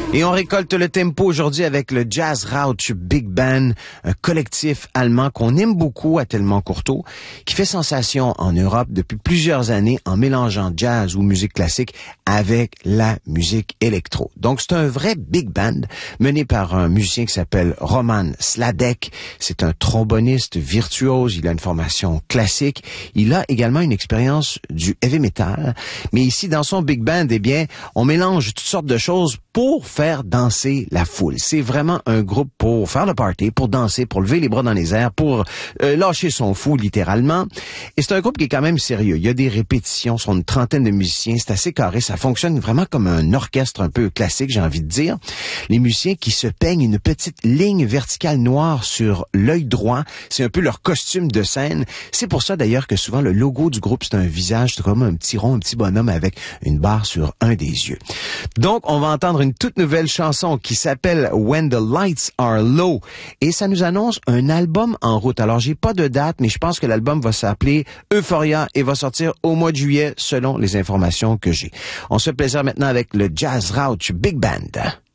Et on récolte le tempo aujourd'hui avec le Jazz Rauch Big Band, un collectif allemand qu'on aime beaucoup à Tellemont-Courtauld, qui fait sensation en Europe depuis plusieurs années en mélangeant jazz ou musique classique avec la musique électro. Donc c'est un vrai big band mené par un musicien qui s'appelle Roman Sladek. C'est un tromboniste virtuose, il a une formation classique, il a également une expérience du heavy metal, mais ici dans son big band, eh bien, on mélange toutes sortes de choses pour faire danser la foule. C'est vraiment un groupe pour faire le party, pour danser, pour lever les bras dans les airs, pour lâcher son fou littéralement. Et c'est un groupe qui est quand même sérieux. Il y a des répétitions, sont une trentaine de musiciens, c'est assez carré, ça fonctionne vraiment comme un orchestre un peu classique, j'ai envie de dire. Les musiciens qui se peignent une petite ligne verticale noire sur l'œil droit, c'est un peu leur costume de scène. C'est pour ça d'ailleurs que souvent le logo du groupe, c'est un visage, c'est comme un petit rond, un petit bonhomme avec une barre sur un des yeux. Donc, on va entendre une toute nouvelle chanson qui s'appelle When the Lights Are Low et ça nous annonce un album en route. Alors, j'ai pas de date, mais je pense que l'album va s'appeler Euphoria et va sortir au mois de juillet selon les informations que j'ai. On se fait plaisir maintenant avec le Jazz Rauch Big Band.